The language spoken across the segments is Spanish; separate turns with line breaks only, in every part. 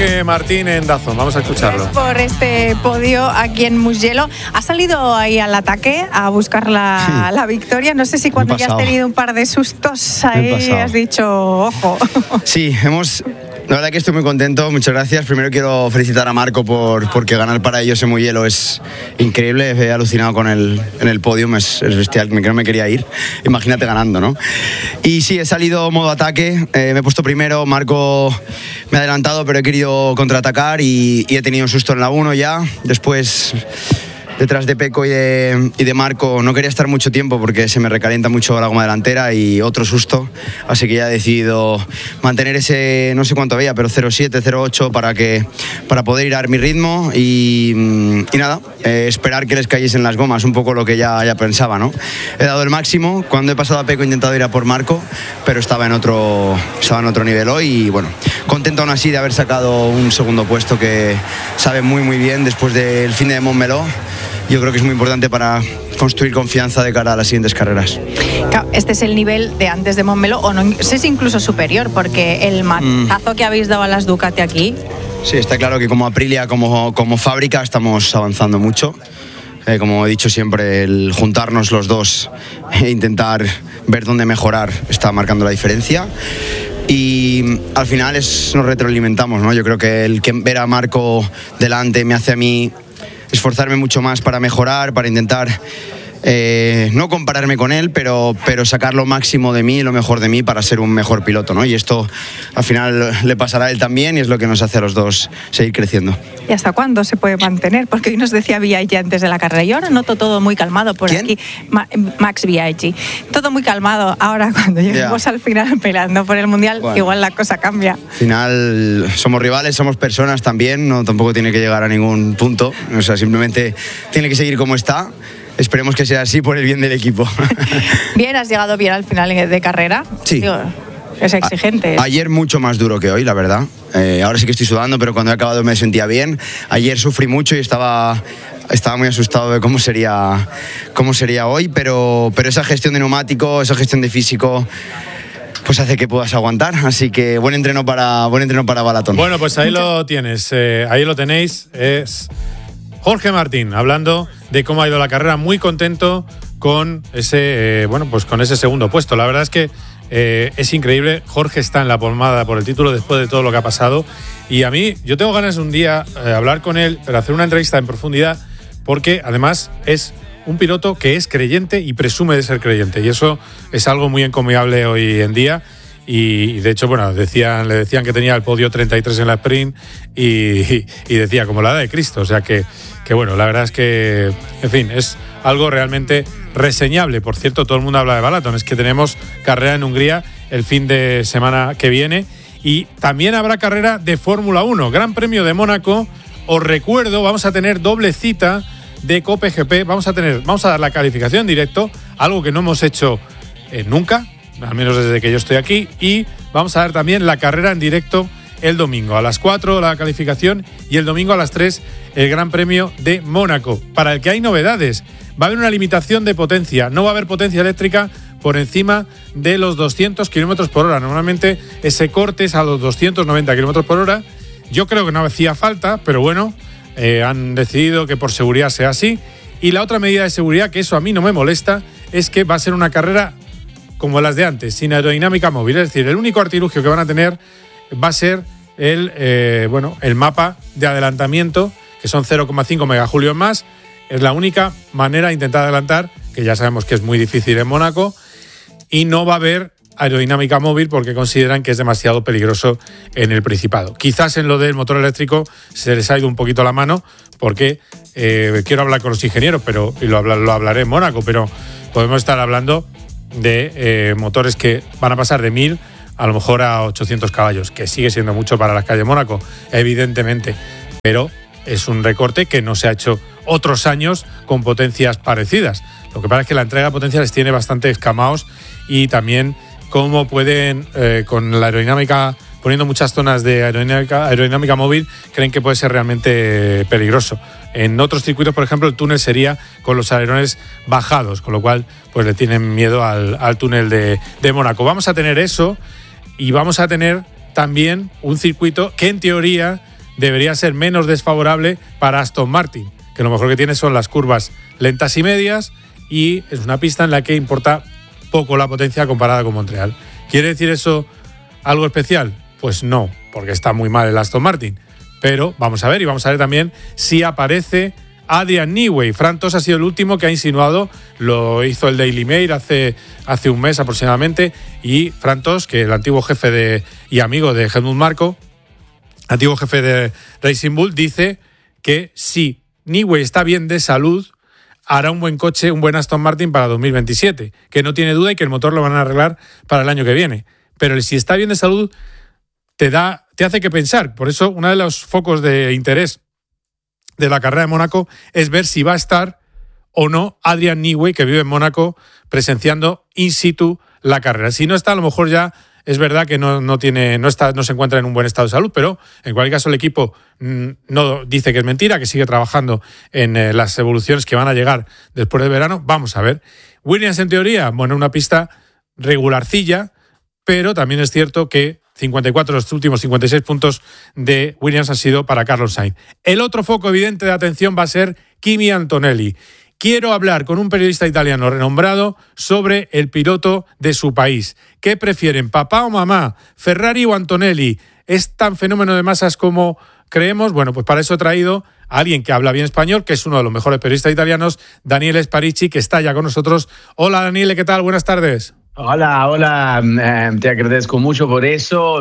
Jorge Martín en DAZN. Vamos a escucharlo.
Por este podio aquí en Mugello. ¿Has salido ahí al ataque a buscar la victoria? No sé si cuando ya has tenido un par de sustos ahí has dicho, ojo.
Sí, la verdad que estoy muy contento, muchas gracias. Primero quiero felicitar a Marco porque ganar para ellos en Mugello es increíble. He alucinado en el podium, es bestial, no me quería ir. Imagínate ganando, ¿no? Y sí, he salido modo ataque, me he puesto primero, Marco me ha adelantado, pero he querido contraatacar y he tenido un susto en la 1 ya. Después, detrás de Pecco y de Marco, no quería estar mucho tiempo porque se me recalienta mucho la goma delantera y otro susto, así que ya he decidido mantener ese, no sé cuánto había, pero 0,7, 0,8 para poder ir a mi ritmo y nada, esperar que les cayesen las gomas, un poco lo que ya pensaba, ¿no? He dado el máximo, cuando he pasado a Pecco he intentado ir a por Marco, pero estaba en otro nivel hoy y bueno, contento aún así de haber sacado un segundo puesto que sabe muy muy bien después del fin de Montmeló. Yo creo que es muy importante para construir confianza de cara a las siguientes carreras.
Este es el nivel de antes de Montmeló, o no sé si incluso superior, porque el matazo que habéis dado a las Ducati aquí.
Sí, está claro que como Aprilia, como fábrica, estamos avanzando mucho. Como he dicho siempre, el juntarnos los dos e intentar ver dónde mejorar está marcando la diferencia. Y al final nos retroalimentamos, ¿no? Yo creo que el que ver a Marco delante me hace a mí esforzarme mucho más para mejorar, para intentar no compararme con él, pero sacar lo máximo de mí, lo mejor de mí para ser un mejor piloto, ¿no? Y esto al final le pasará a él también y es lo que nos hace a los dos seguir creciendo.
¿Y hasta cuándo se puede mantener? Porque hoy nos decía Biaggi antes de la carrera. Yo ahora noto todo muy calmado por
¿Quién?
Aquí. Max Biaggi. Todo muy calmado. Ahora cuando lleguemos al final peleando por el Mundial, bueno, igual la cosa cambia.
Al final somos rivales, somos personas también, no tampoco tiene que llegar a ningún punto. O sea, simplemente tiene que seguir como está. Esperemos que sea así por el bien del equipo.
Bien, has llegado bien al final de carrera.
Sí.
Digo, es exigente.
Ayer mucho más duro que hoy, la verdad. Ahora sí que estoy sudando, pero cuando he acabado me sentía bien. Ayer sufrí mucho y estaba muy asustado de cómo sería hoy, pero esa gestión de neumático, esa gestión de físico, pues hace que puedas aguantar. Así que buen entreno para Balatón.
Bueno, pues ahí lo tienes, ahí lo tenéis. Es Jorge Martín hablando de cómo ha ido la carrera, muy contento con ese con ese segundo puesto. La verdad es que es increíble. Jorge está en la pomada por el título después de todo lo que ha pasado. Y a mí, yo tengo ganas un día hablar con él, pero hacer una entrevista en profundidad, porque además es un piloto que es creyente y presume de ser creyente. Y eso es algo muy encomiable hoy en día. Y de hecho, bueno, le decían que tenía el podio 33 en la sprint y decía como la edad de Cristo. O sea que bueno, la verdad es que, en fin, es algo realmente reseñable. Por cierto, todo el mundo habla de Balatón. Es que tenemos carrera en Hungría el fin de semana que viene y también habrá carrera de Fórmula 1. Gran Premio de Mónaco. Os recuerdo, vamos a tener doble cita de Cope GP. Vamos a dar la calificación en directo, algo que no hemos hecho nunca, al menos desde que yo estoy aquí, y vamos a dar también la carrera en directo el domingo. A las 4 la calificación y el domingo a las 3 el Gran Premio de Mónaco, para el que hay novedades. Va a haber una limitación de potencia, no va a haber potencia eléctrica por encima de los 200 km por hora. Normalmente ese corte es a los 290 km por hora. Yo creo que no hacía falta, pero bueno, han decidido que por seguridad sea así. Y la otra medida de seguridad, que eso a mí no me molesta, es que va a ser una carrera como las de antes, sin aerodinámica móvil. Es decir, el único artilugio que van a tener va a ser el mapa de adelantamiento, que son 0,5 megajulios más. Es la única manera de intentar adelantar, que ya sabemos que es muy difícil en Mónaco, y no va a haber aerodinámica móvil porque consideran que es demasiado peligroso en el Principado. Quizás en lo del motor eléctrico se les ha ido un poquito la mano porque quiero hablar con los ingenieros, y lo hablaré en Mónaco, pero podemos estar hablando de motores que van a pasar de 1000 a lo mejor a 800 caballos, que sigue siendo mucho para las calles de Mónaco, evidentemente, pero es un recorte que no se ha hecho otros años con potencias parecidas. Lo que pasa es que la entrega de potencia les tiene bastante escamados y también cómo pueden, con la aerodinámica, poniendo muchas zonas de aerodinámica móvil, creen que puede ser realmente peligroso. En otros circuitos, por ejemplo, el túnel sería con los alerones bajados, con lo cual pues le tienen miedo al túnel de Mónaco. Vamos a tener eso y vamos a tener también un circuito que en teoría debería ser menos desfavorable para Aston Martin, que lo mejor que tiene son las curvas lentas y medias, y es una pista en la que importa poco la potencia comparada con Montreal. ¿Quiere decir eso algo especial? Pues no, porque está muy mal el Aston Martin. Pero vamos a ver, y vamos a ver también si aparece Adrian Newey. Fran Tos ha sido el último que ha insinuado, lo hizo el Daily Mail hace un mes aproximadamente, y Fran Tos, que el antiguo jefe y amigo de Helmut Marko, antiguo jefe de Racing Bull, dice que si Newey está bien de salud, hará un buen coche, un buen Aston Martin para 2027, que no tiene duda y que el motor lo van a arreglar para el año que viene. Pero si está bien de salud, te hace que pensar. Por eso, uno de los focos de interés de la carrera de Mónaco es ver si va a estar o no Adrian Newey, que vive en Mónaco, presenciando in situ la carrera. Si no está, a lo mejor ya es verdad que no se encuentra en un buen estado de salud, pero en cualquier caso el equipo no dice que es mentira, que sigue trabajando en las evoluciones que van a llegar después del verano. Vamos a ver. Williams, en teoría, bueno, una pista regularcilla, pero también es cierto que 54 de los últimos 56 puntos de Williams han sido para Carlos Sainz. El otro foco evidente de atención va a ser Kimi Antonelli. Quiero hablar con un periodista italiano renombrado sobre el piloto de su país. ¿Qué prefieren, papá o mamá, Ferrari o Antonelli? ¿Es tan fenómeno de masas como creemos? Bueno, pues para eso he traído a alguien que habla bien español, que es uno de los mejores periodistas italianos, Daniele Sparici, que está ya con nosotros. Hola, Daniele, ¿qué tal? Buenas tardes.
Hola, te agradezco mucho por eso.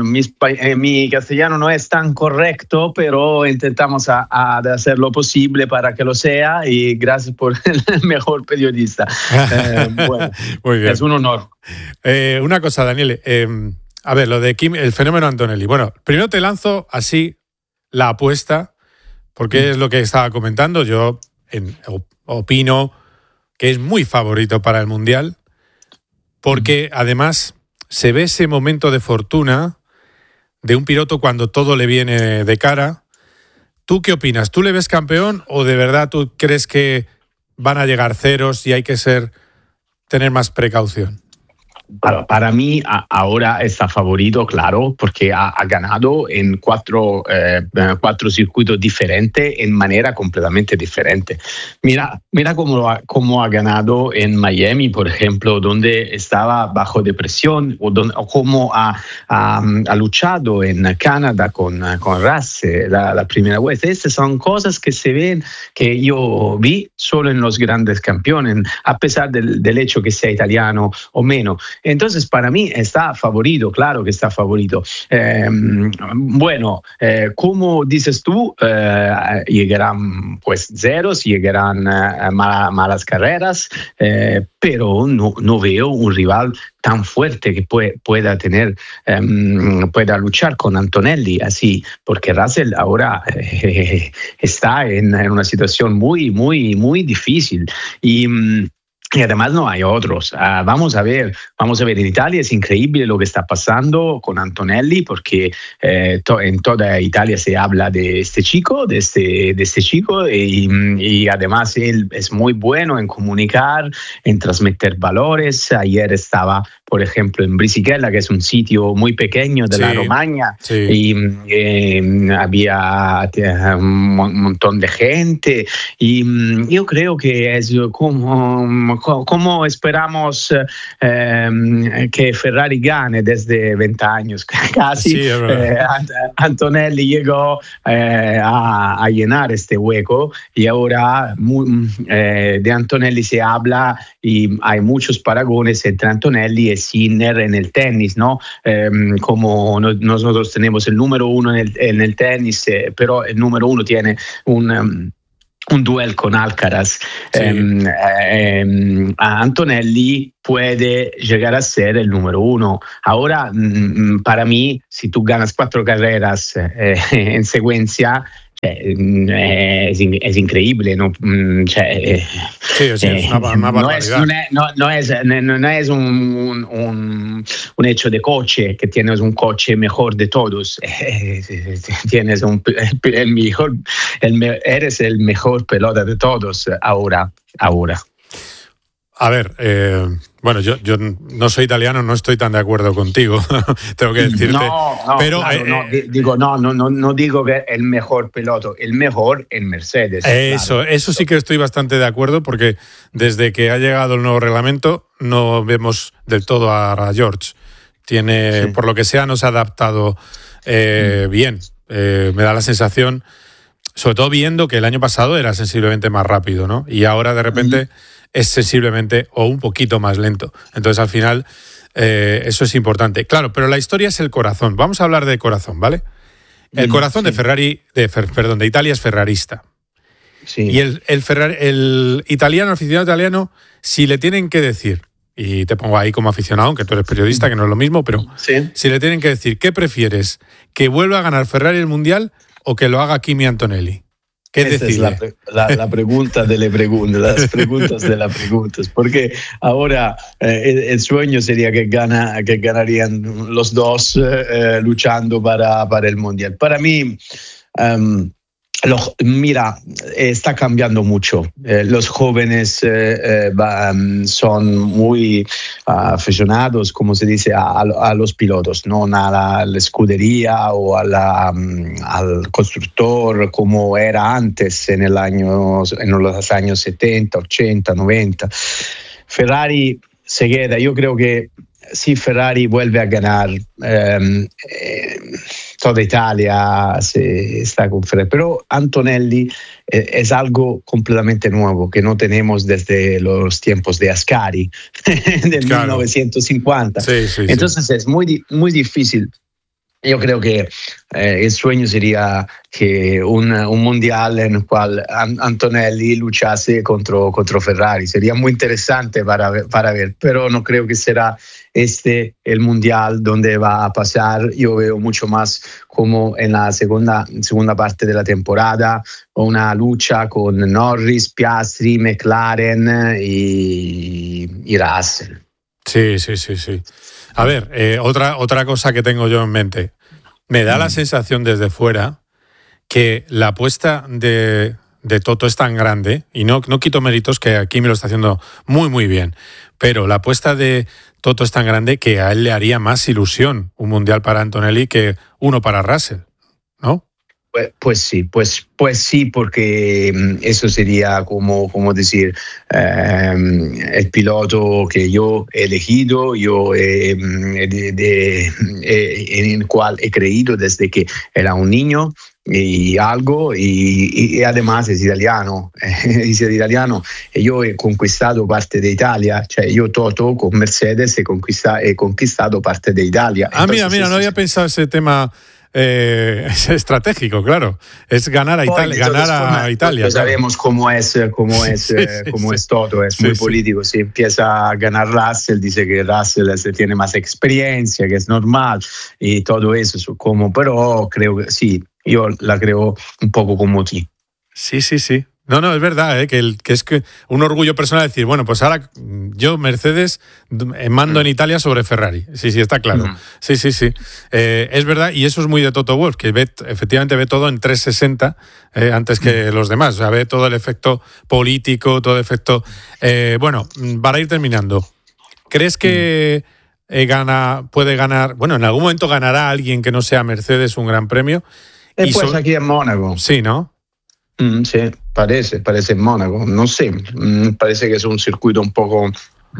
Mi castellano no es tan correcto, pero intentamos a hacer lo posible para que lo sea, y gracias por el mejor periodista. Bueno, muy bien. Es un honor.
Una cosa, Daniele, a ver, lo de Kim, el fenómeno Antonelli. Bueno, primero te lanzo así la apuesta, porque es lo que estaba comentando. Yo opino que es muy favorito para el Mundial, porque además se ve ese momento de fortuna de un piloto cuando todo le viene de cara. ¿Tú qué opinas? ¿Tú le ves campeón o de verdad tú crees que van a llegar ceros y hay que tener más precaución?
Para mí ahora está favorito, claro, porque ha ganado en cuatro circuitos diferentes en manera completamente diferente. Mira cómo ha ganado en Miami, por ejemplo, donde estaba bajo depresión, o cómo ha luchado en Canadá con Russell la primera vez. Estas son cosas que se ven, que yo vi solo en los grandes campeones, a pesar del hecho que sea italiano o menos. Entonces, para mí está favorito, claro que está favorito. Como dices tú, llegarán pues ceros, llegarán malas carreras, pero no veo un rival tan fuerte que pueda luchar con Antonelli así, porque Russell ahora está en una situación muy, muy, muy difícil. Y además no hay otros. Vamos a ver, en Italia es increíble lo que está pasando con Antonelli, porque en toda Italia se habla de este chico, y además él es muy bueno en comunicar, en transmitir valores. Ayer estaba, por ejemplo, en Brisighella, que es un sitio muy pequeño de la Romagna, y había un montón de gente, y yo creo que es como esperamos que Ferrari gane desde 20 años casi. Sí, Antonelli llegó a llenar este hueco, y ahora de Antonelli se habla, y hay muchos paragones entre Antonelli y Sinner en el tenis, ¿no? Como nosotros tenemos el número uno en el tenis, pero el número uno tiene un duelo con Alcaraz. Sí. Antonelli puede llegar a ser el número uno. Ahora, para mí, si tú ganas 4 carreras en secuencia, es increíble, ¿no?
Es una barbaridad.
No es un hecho de coche, que tienes un coche mejor de todos. Tienes eres el mejor pelota de todos ahora.
A ver, bueno, yo no soy italiano, no estoy tan de acuerdo contigo, tengo que decirte.
No, pero claro, no digo que el mejor piloto, el mejor en Mercedes.
Eso sí que estoy bastante de acuerdo, porque desde que ha llegado el nuevo reglamento no vemos del todo a George. Por lo que sea, no se ha adaptado bien. Me da la sensación, sobre todo viendo que el año pasado era sensiblemente más rápido, ¿no? Y ahora de repente es sensiblemente o un poquito más lento. Entonces, al final, eso es importante. Claro, pero la historia es el corazón. Vamos a hablar de corazón, ¿vale? El corazón de Ferrari, de Italia es ferrarista. Sí. Y el aficionado italiano, si le tienen que decir, y te pongo ahí como aficionado, aunque tú eres periodista, que no es lo mismo, pero si le tienen que decir, ¿qué prefieres? ¿Que vuelva a ganar Ferrari el Mundial o que lo haga Kimi Antonelli? ¿Qué decide?
Es la pregunta de las preguntas de las preguntas, porque ahora el sueño sería que ganarían los dos luchando para el Mundial. Para mí, mira, está cambiando mucho. Los jóvenes son muy aficionados, como se dice, a los pilotos, no a la escudería o al constructor como era antes en los años 70, 80, 90. Ferrari se queda. Yo creo que si Ferrari vuelve a ganar, toda Italia está con Ferrari. Pero Antonelli es algo completamente nuevo que no tenemos desde los tiempos de Ascari, del 1950. Sí. Entonces es muy, muy difícil. Yo creo que el sueño sería que un mundial en el cual Antonelli luchase contra Ferrari. Sería muy interesante para ver, pero no creo que será el mundial donde va a pasar. Yo veo mucho más como en la segunda parte de la temporada, una lucha con Norris, Piastri, McLaren y Russell.
Sí. A ver, otra cosa que tengo yo en mente. Me da la sensación desde fuera que la apuesta de Toto es tan grande, y no quito méritos, que aquí me lo está haciendo muy, muy bien, pero la apuesta de Toto es tan grande que a él le haría más ilusión un mundial para Antonelli que uno para Russell, ¿no?
Pues sí, porque eso sería como decir, el piloto que yo he elegido, en el cual he creído desde que era un niño y además es italiano. Y yo he conquistado parte de Italia, yo Toto con Mercedes he conquistado parte de Italia.
Entonces, mira, no había pensado ese tema. Es estratégico, claro. Es ganar a Italia.
Pues sabemos cómo es Toto, es muy político. Si empieza a ganar Russell, dice que Russell tiene más experiencia, que es normal y todo eso. Pero creo que sí, yo la creo un poco como ti.
Sí. No, es verdad, que es que un orgullo personal decir, bueno, pues ahora yo, Mercedes, mando en Italia sobre Ferrari. Sí, está claro. Sí. Es verdad, y eso es muy de Toto Wolff, que efectivamente ve todo en 360 antes que los demás. O sea, ve todo el efecto político, todo el efecto... bueno, para ir terminando, ¿crees que puede ganar... Bueno, en algún momento ganará alguien que no sea Mercedes un gran premio?
Pues aquí en Mónaco.
Sí, ¿no?
Sí, parece en Mónaco, no sé, parece que es un circuito un poco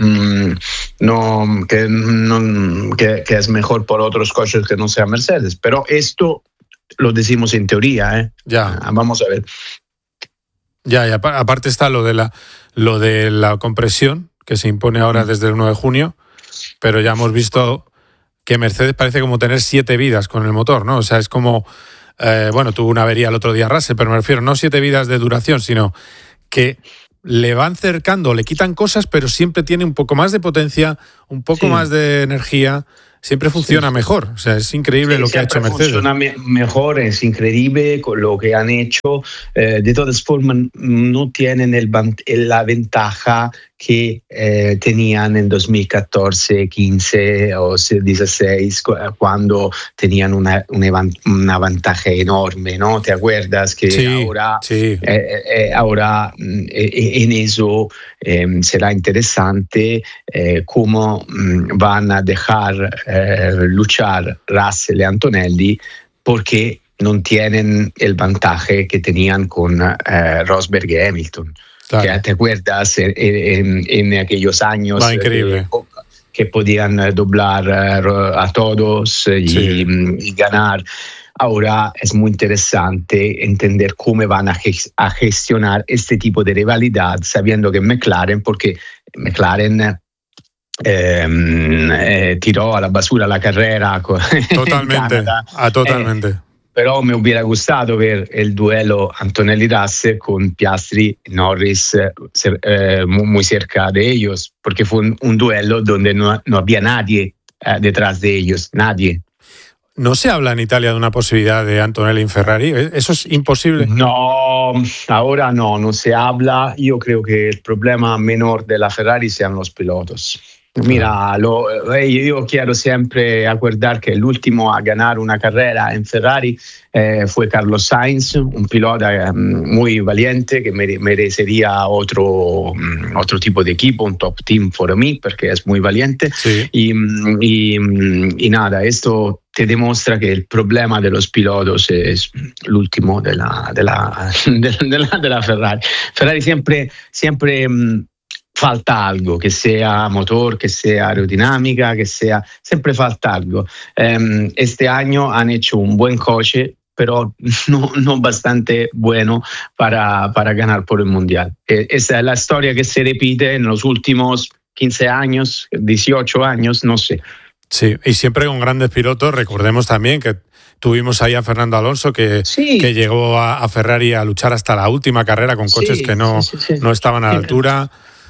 que es mejor por otros coches que no sea Mercedes, pero esto lo decimos en teoría,
Ya.
Vamos a ver.
Ya, y aparte está lo de la compresión que se impone ahora desde el 1 de junio, pero ya hemos visto que Mercedes parece como tener 7 vidas con el motor, ¿no? O sea, es como... tuvo una avería el otro día Russell, pero me refiero no 7 vidas de duración, sino que le van cercando, le quitan cosas, pero siempre tiene un poco más de potencia, un poco más de energía. siempre funciona mejor. O sea, es increíble lo que ha hecho Mercedes.
Funciona mejor, es increíble con lo que han hecho. De todas formas, no tienen la ventaja que tenían en 2014, 15 o 16, cuando tenían una ventaja enorme, ¿no? ¿Te acuerdas? Que ahora en eso será interesante cómo van a dejar luchar Russell y Antonelli, porque no tienen el vantaje que tenían con Rosberg y Hamilton. Claro. ¿Te acuerdas en aquellos años que podían doblar a todos y ganar? Ahora es muy interesante entender cómo van a gestionar este tipo de rivalidad, sabiendo que McLaren, porque McLaren tiró a la basura la carrera
totalmente, totalmente.
Pero me hubiera gustado ver el duelo Antonelli-Russell con Piastri y Norris muy cerca de ellos, porque fue un duelo donde no había nadie detrás de ellos, nadie.
¿No se habla en Italia de una posibilidad de Antonelli en Ferrari? ¿Eso es imposible?
No, ahora no se habla. Yo creo que el problema menor de la Ferrari sean los pilotos. Mira, yo quiero siempre acordar que el último a ganar una carrera en Ferrari fue Carlos Sainz, un pilota muy valiente que merecería otro tipo de equipo, un top team for me, porque es muy valiente.
Sí.
Y nada, esto te demuestra que el problema de los pilotos es el último de la Ferrari. Ferrari siempre falta algo, que sea motor, que sea aerodinámica, siempre falta algo. Este año han hecho un buen coche, pero no bastante bueno para ganar por el Mundial. Esa es la historia que se repite en los últimos 15 años, 18 años, no sé.
Sí, y siempre con grandes pilotos. Recordemos también que tuvimos ahí a Fernando Alonso, que llegó a Ferrari a luchar hasta la última carrera con coches que no estaban a la altura.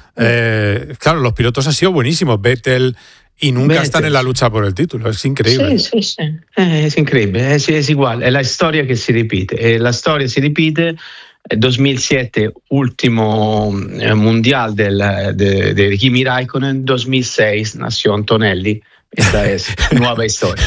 Claro, los pilotos han sido buenísimos, Vettel, y nunca están en la lucha por el título. Es increíble.
Sí. Es increíble, es igual, es la historia que se repite. La historia se repite. 2007, último mundial de Kimi Raikkonen. 2006 nació Antonelli. Esta es nueva historia.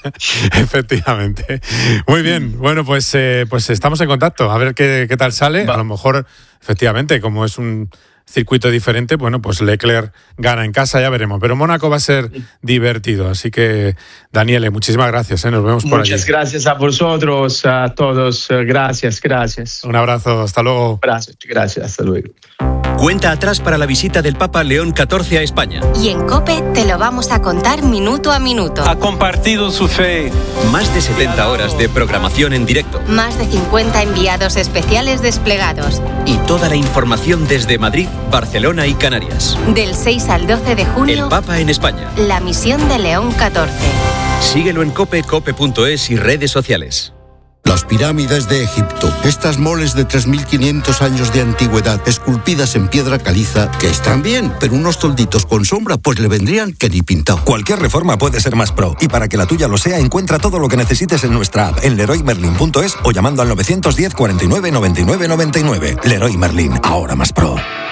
Efectivamente. Muy bien. Bueno, pues estamos en contacto. A ver qué tal sale. A lo mejor, efectivamente, como es un circuito diferente, bueno, pues Leclerc gana en casa, ya veremos. Pero Mónaco va a ser divertido. Así que, Daniele, muchísimas gracias. Nos vemos por allí.
Muchas gracias a vosotros, a todos. Gracias.
Un abrazo. Hasta luego.
Gracias. Hasta luego.
Cuenta atrás para la visita del Papa León XIV a España.
Y en COPE te lo vamos a contar minuto a minuto.
Ha compartido su fe.
Más de 70 horas de programación en directo.
Más de 50 enviados especiales desplegados.
Y toda la información desde Madrid, Barcelona y Canarias.
Del 6 al 12 de junio.
El Papa en España.
La misión de León XIV.
Síguelo en COPE, cope.es y redes sociales.
Las pirámides de Egipto, estas moles de 3.500 años de antigüedad, esculpidas en piedra caliza, que están bien, pero unos tolditos con sombra pues le vendrían que ni pintado.
Cualquier reforma puede ser más pro, y para que la tuya lo sea, encuentra todo lo que necesites en nuestra app, en leroymerlin.es o llamando al 910 49 99 99. Leroy Merlin, ahora más pro.